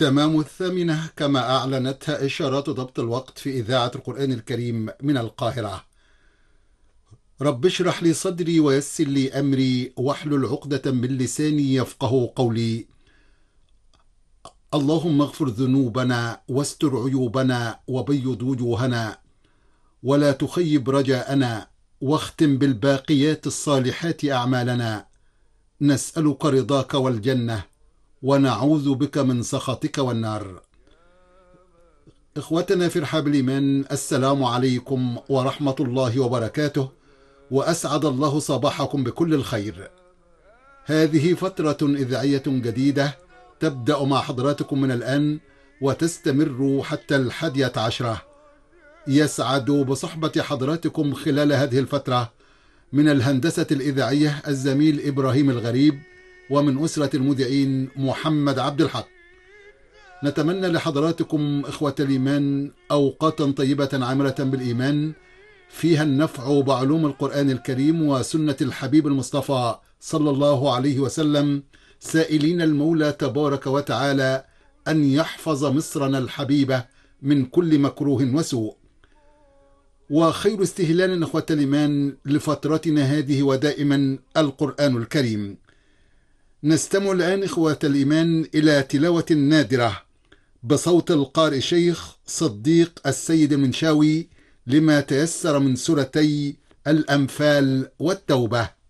تمام 8 كما أعلنتها إشارات ضبط الوقت في إذاعة القرآن الكريم من القاهرة. رب اشرح لي صدري ويسر لي أمري واحلل عقدة من لساني يفقه قولي. اللهم اغفر ذنوبنا واستر عيوبنا وبيض وجوهنا ولا تخيب رجاءنا واختم بالباقيات الصالحات أعمالنا. نسألك رضاك والجنة ونعوذ بك من سخطك والنار. إخوتنا في رحاب الإيمان، السلام عليكم ورحمة الله وبركاته، وأسعد الله صباحكم بكل الخير. هذه فترة إذاعية جديدة تبدأ مع حضراتكم من الآن وتستمر حتى 11. يسعد بصحبة حضراتكم خلال هذه الفترة من الهندسة الإذاعية الزميل إبراهيم الغريب، ومن أسرة المذيعين محمد عبد الحق. نتمنى لحضراتكم إخوة الإيمان أوقاتا طيبة عامرة بالإيمان، فيها النفع بعلوم القرآن الكريم وسنة الحبيب المصطفى صلى الله عليه وسلم، سائلين المولى تبارك وتعالى أن يحفظ مصرنا الحبيبة من كل مكروه وسوء. وخير استهلال إخوة الإيمان لفترتنا هذه ودائما القرآن الكريم. نستمع الآن إخوة الإيمان إلى تلاوة نادرة بصوت القارئ شيخ صديق السيد المنشاوي لما تيسر من سورتي الأنفال والتوبة.